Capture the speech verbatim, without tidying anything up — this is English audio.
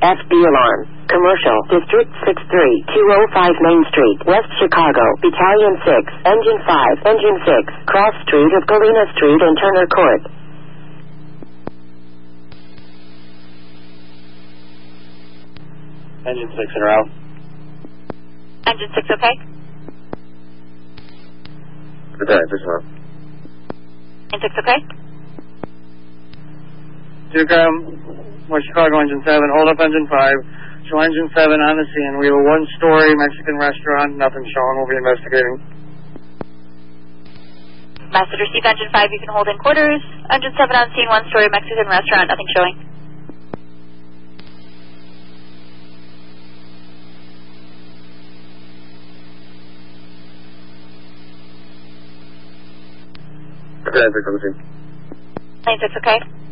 F B alarm. Commercial, District six three, two oh five Main Street, West Chicago, Battalion six, Engine five, Engine six, Cross Street of Galena Street and Turner Court. Engine six in a row. Engine six, okay? Battalion six in a row. Engine six, okay? Duke, um, West Chicago, Engine seven, hold up Engine five. Show Engine seven on the scene. We have a one-story Mexican restaurant, nothing showing. We'll be investigating. Master received Engine five, you can hold in quarters. Engine seven on scene, one-story Mexican restaurant, nothing showing. Battalion six on the scene. Lane six, okay?